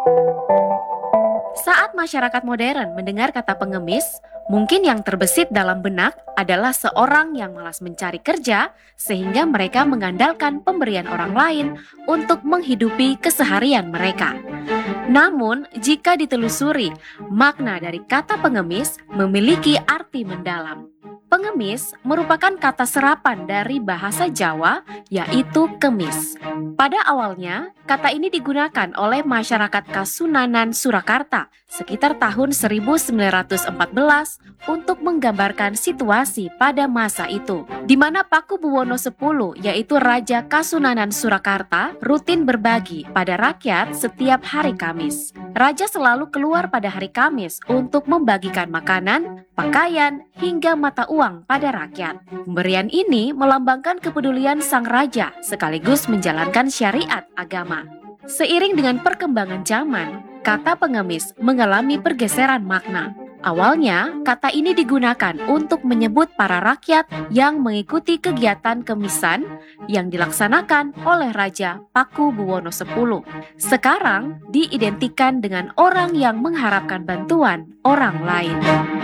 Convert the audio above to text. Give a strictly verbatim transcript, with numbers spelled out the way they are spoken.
Saat masyarakat modern mendengar kata pengemis, mungkin yang terbesit dalam benak adalah seorang yang malas mencari kerja sehingga mereka mengandalkan pemberian orang lain untuk menghidupi keseharian mereka. Namun, jika ditelusuri, makna dari kata pengemis memiliki arti mendalam. Pengemis merupakan kata serapan dari bahasa Jawa, yaitu kemis. Pada awalnya, kata ini digunakan oleh masyarakat Kasunanan Surakarta sekitar tahun seribu sembilan ratus empat belas untuk menggambarkan situasi pada masa itu, di mana Pakubuwono sepuluh, yaitu Raja Kasunanan Surakarta, rutin berbagi pada rakyat setiap hari Kamis. Raja selalu keluar pada hari Kamis untuk membagikan makanan, pakaian, hingga mata uang pada rakyat. Pemberian ini melambangkan kepedulian sang raja sekaligus menjalankan syariat agama. Seiring dengan perkembangan zaman, kata pengemis mengalami pergeseran makna. Awalnya, kata ini digunakan untuk menyebut para rakyat yang mengikuti kegiatan kemisan yang dilaksanakan oleh Raja Pakubuwono sepuluh. Sekarang diidentikan dengan orang yang mengharapkan bantuan orang lain.